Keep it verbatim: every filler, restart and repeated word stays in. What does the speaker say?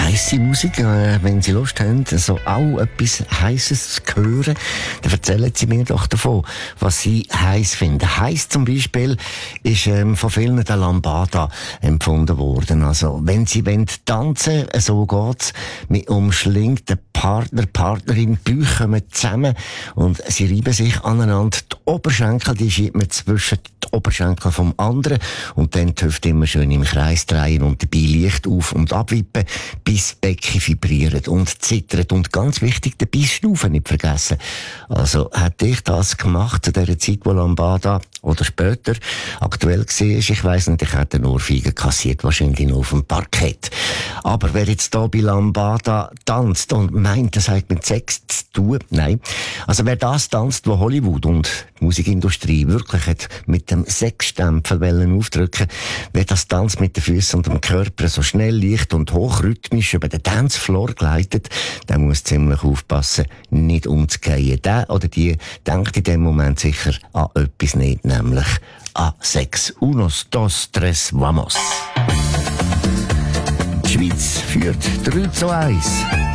heisse Musik. Äh, wenn Sie Lust haben, so auch etwas Heisses zu hören, dann erzählen Sie mir doch davon, was Sie heiss finden. Heiss zum Beispiel ist ähm, von vielen der Lambada empfunden worden. Also, wenn Sie wollen tanzen, so geht's, mit umschlingten Partner, Partnerin, die Bäuche kommen zusammen und sie reiben sich aneinander. Die Oberschenkel, die schiebt man zwischen die Oberschenkel vom anderen und dann die Hüfte immer schön im Kreis drehen und dabei leicht auf- und abwippen, bis das Becken vibriert und zittert. Und ganz wichtig, den Bissschnaufen nicht vergessen. Also, hätte ich das gemacht zu dieser Zeit, wo Lambada oder später aktuell war, ich weiss nicht, ich hätte eine Ohrfeige kassiert, wahrscheinlich noch auf dem Parkett. Aber wer jetzt hier bei Lambada tanzt und meint, das hat mit Sex zu tun, nein. Also wer das tanzt, wo Hollywood und die Musikindustrie wirklich hat mit dem Sexstempel wollen aufdrücken, wer das tanzt mit den Füßen und dem Körper so schnell, leicht und hochrhythmisch über den Dancefloor gleitet, der muss ziemlich aufpassen, nicht umzugehen. Der oder die denkt in dem Moment sicher an etwas nicht, nämlich an Sex. Unos, dos, tres, vamos. Die Schweiz führt drei zu eins.